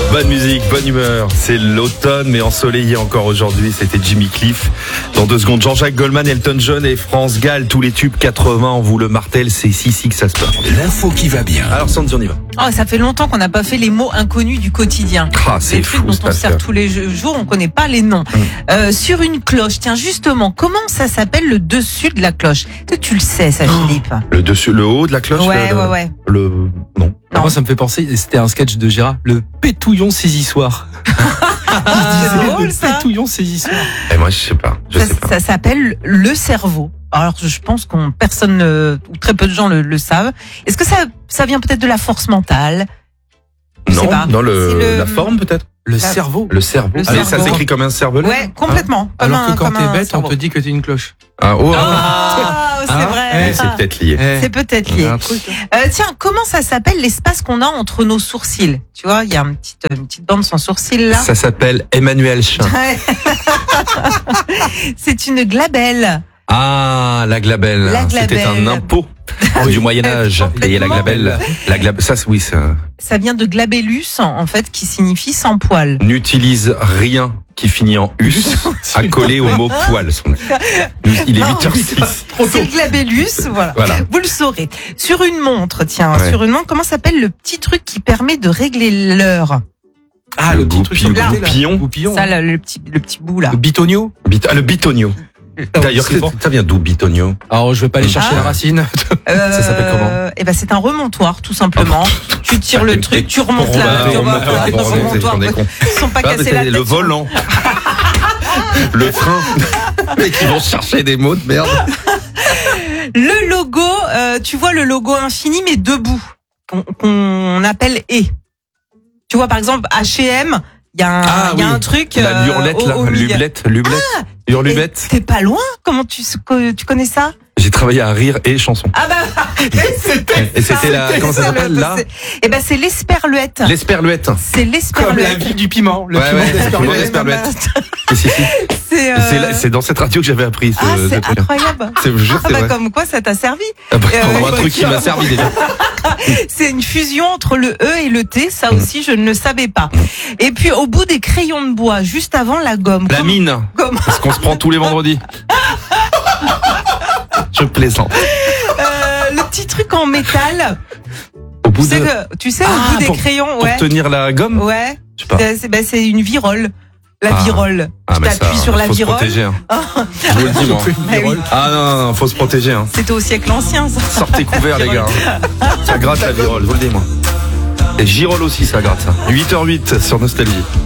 Bonne musique, bonne humeur. C'est l'automne, mais ensoleillé encore aujourd'hui. C'était Jimmy Cliff. Dans 2 secondes, Jean-Jacques Goldman, Elton John et France Gall. Tous les tubes 80, on vous le martèle, c'est ici que ça se passe. L'info qui va bien. Alors Sandy, on y va. Oh, ça fait longtemps qu'on n'a pas fait les mots inconnus du quotidien. Ah, c'est des trucs fou, dont cette on sert affaire. tous les jours, on connaît pas les noms. Sur une cloche, tiens justement, comment ça s'appelle le dessus de la cloche? Est-ce que tu le sais, ça, Philippe? Le dessus, le haut de la cloche. Ouais. Non. Non. Moi, ça me fait penser, c'était un sketch de Gérard, le pétouillon saisissoir. C'est drôle, Le ça. pétouillon saisissoir. Et moi, je sais pas. Ça s'appelle le cerveau. Alors, je pense qu'on personne ou très peu de gens le savent. Est-ce que ça vient peut-être de la force mentale? Je sais Non, pas. dans C'est la forme peut-être. Le cerveau. Le cerveau. Le Allez, ça cerveau. s'écrit comme un cervelet. Ouais, complètement. Comme Alors un- que quand comme t'es un bête, on cerveau. te dit que t'es une cloche. Ah, oh, Ah, c'est Hein vrai. c'est peut-être lié. C'est peut-être Il y lié. a un truc. Tiens, comment ça s'appelle l'espace qu'on a entre nos sourcils? Tu vois, il y a une petite bande sans sourcils là. Ça s'appelle Emmanuel Chin. Ouais. C'est une glabelle. Ah, la glabelle. La C'était glabelle. un impôt du Moyen-Âge. Payer la glabelle. La glabelle. Ça, oui, ça. Ça vient de glabellus, en fait, qui signifie sans poil. N'utilise rien qui finit en us à coller au mot poil. Il est Non, 8h06. C'est le glabellus, voilà. Voilà. Vous le saurez. Sur une montre, tiens, Ouais. sur une montre, comment s'appelle le petit truc qui permet de régler l'heure? Ah, le petit truc sur le côté, là. goupillon. Goupillon. Ça, là, le petit bout là. Le bitonio. Le bitonio. D'ailleurs, c'est bon. ça vient d'où, bitonio? Alors, je vais pas aller chercher Ah. la racine. Ça s'appelle comment? Eh ben, c'est un remontoir, tout simplement. Tu tires le truc, tu remontes là. Tu remontes là, Bon, remontoir. on est con. Ils sont pas Ah, cassés la tête. le volant. Le frein. Mais qui vont chercher des mots de merde. Le logo, tu vois le logo infini mais debout, qu'on appelle « et ». Tu vois par exemple H&M, il y a un truc La lurlette, là. au milieu. Lublette. Hurlubette. T'es pas loin. Comment tu connais ça? J'ai travaillé à Rire et Chanson. Ah bah Et c'était la, comment ça s'appelle, là? Eh ben c'est l'esperluette. L'esperluette. C'est Comme la l'esperluette. ville du piment. Le Ouais, piment ouais. d'Esperluette. L'esperluette. Si. C'est dans cette radio que j'avais appris ce Ah, c'est truc. incroyable. C'est juste, Ah c'est bah vrai. comme quoi ça t'a servi. Un truc qui m'a servi déjà. C'est une fusion entre le E et le T, ça aussi je ne le savais pas. Et puis au bout des crayons de bois, juste avant la gomme. La mine. Comment Parce qu'on se prend tous les vendredis. Je plaisante. le petit truc en métal. Au bout de. Tu sais, au bout des crayons, Pour ouais. tenir la gomme. Ouais. Je sais pas. C'est une virole. La virole. Tu mais ça, t'appuies sur la faut se virole. protéger, hein. Je vous le dis, moi. Bah oui. Ah non, faut se protéger, hein. C'était au siècle ancien, ça. Sortez couverts, les gars. Ça gratte la virole, je vous le dis, moi. Et girole aussi, ça gratte, ça. 8h08 sur Nostalgie.